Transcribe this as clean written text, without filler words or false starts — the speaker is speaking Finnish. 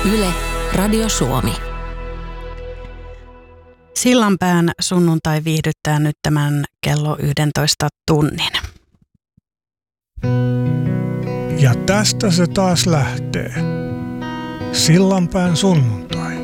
Yle, Radio Suomi. Sillanpään sunnuntai viihdyttää nyt tämän kello 11 tunnin. Ja tästä se taas lähtee. Sillanpään sunnuntai.